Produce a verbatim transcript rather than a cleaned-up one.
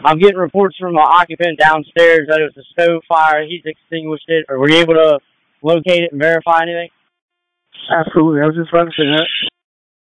I'm getting reports from an occupant downstairs that it was a stove fire. He's extinguished it. Or were you able to locate it and verify anything? Absolutely. I was just about to say that.